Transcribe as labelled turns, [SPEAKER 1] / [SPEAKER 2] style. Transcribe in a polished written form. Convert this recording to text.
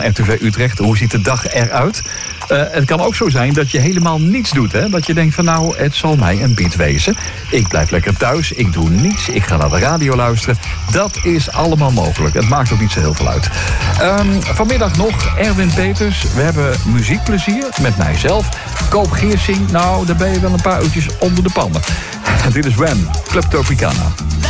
[SPEAKER 1] RTV Utrecht, hoe ziet de dag eruit? Het kan ook zo zijn dat je helemaal niets doet. Hè? Dat je denkt van nou, het zal mij een beat wezen. Ik blijf lekker thuis, ik doe niets, ik ga naar de radio luisteren. Dat is allemaal mogelijk. Het maakt ook niet zo heel veel uit. Vanmiddag nog Erwin Peters. We hebben muziekplezier met mijzelf. Koop Geersing, nou, daar ben je wel een paar uurtjes onder de pannen. Dit is Wham, Club Tropicana.